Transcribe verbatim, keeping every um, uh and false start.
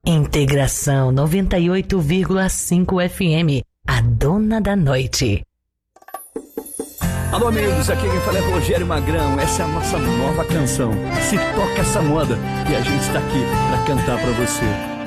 Integração noventa e oito vírgula cinco F M, a dona da noite. Alô amigos, aqui quem fala é Rogério Magrão. Essa é a nossa nova canção, Se Toca Essa Moda, e a gente está aqui para cantar para você.